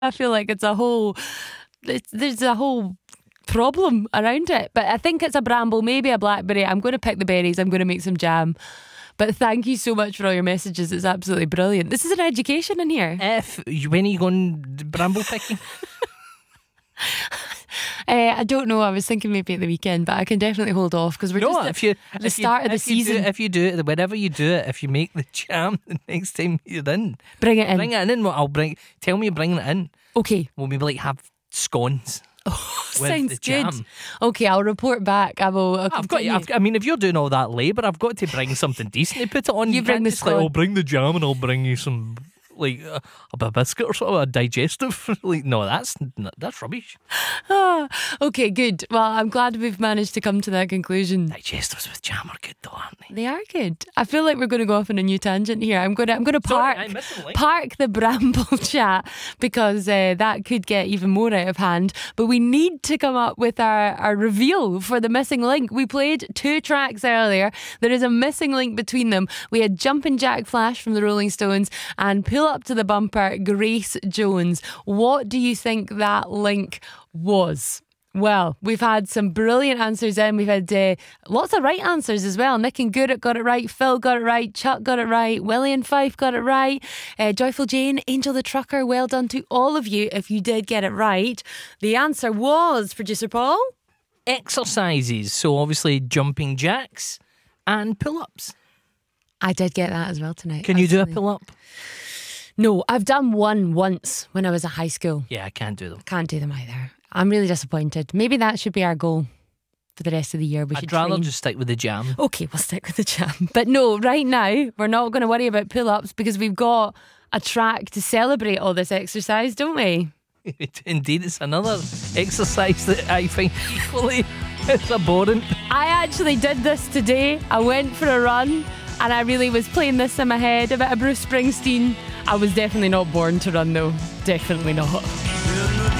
I feel like there's a whole problem around it. But I think it's a bramble, maybe a blackberry. I'm going to pick the berries. I'm going to make some jam. But thank you so much for all your messages. It's absolutely brilliant. This is an education in here. When are you going bramble picking? I don't know. I was thinking maybe at the weekend, but I can definitely hold off because we're just at the start of the season. If you do it, whenever you do it, if you make the jam the next time you're in, bring it in. Bring it in. Tell me you're bringing it in. Okay. We'll maybe like have scones. Sounds good. Okay, I'll report back. I've got. I mean, if you're doing all that labour, I've got to bring something decent to put it on. You bring the scone. I'll bring the jam and I'll bring you some. Like a biscuit or something, a digestive. Like, no, that's rubbish. Okay, good. Well, I'm glad we've managed to come to that conclusion. Digestives with jam are good, though, aren't they? They are good. I feel like we're going to go off on a new tangent here. I'm going to park the bramble chat because that could get even more out of hand. But we need to come up with our reveal for the missing link. We played 2 tracks earlier. There is a missing link between them. We had Jumpin' Jack Flash from the Rolling Stones and Pull Up to the Bumper, Grace Jones. What do you think that link was? Well, we've had some brilliant answers in. We've had lots of right answers as well. Nick and Goodit got it right. Phil got it right. Chuck got it right. Willie and Fife got it right. Joyful Jane, Angel the Trucker, well done to all of you if you did get it right. The answer was, Producer Paul? Exercises. So obviously jumping jacks and pull-ups. I did get that as well tonight. Can you do a pull-up? No, I've done one once when I was at high school. Yeah, I can't do them. Can't do them either. I'm really disappointed. Maybe that should be our goal for the rest of the year. I'd rather just stick with the jam. Okay, we'll stick with the jam. But no, right now, we're not going to worry about pull-ups because we've got a track to celebrate all this exercise, don't we? Indeed, it's another exercise that I find equally it's abhorrent. I actually did this today. I went for a run and I really was playing this in my head, a bit of Bruce Springsteen. I was definitely not born to run though. Definitely not.